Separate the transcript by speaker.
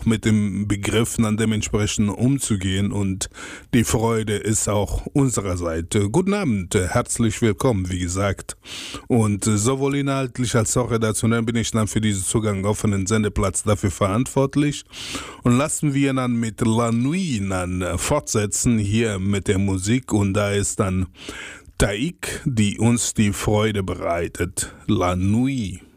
Speaker 1: mit den Begriffen dann dementsprechend umzugehen und die Freude ist auch unserer Seite. Guten Abend, herzlich willkommen, wie gesagt. Und sowohl inhaltlich als auch redaktionell bin ich dann für diesen Zugang offenen Sendeplatz dafür verantwortlich. Und lassen wir dann mit La Nuit dann fortsetzen hier mit der Musik und da ist dann Taïk, die uns die Freude bereitet. La Nuit.